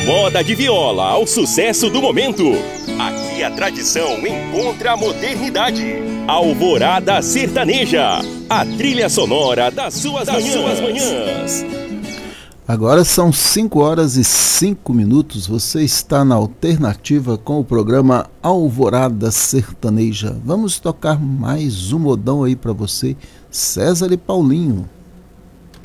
moda de viola ao sucesso do momento, aqui a tradição encontra a modernidade. Alvorada Sertaneja, a trilha sonora das suas manhãs. Agora são 5h05. Você está na Alternativa com o programa Alvorada Sertaneja. Vamos tocar mais um modão aí para você, César e Paulinho.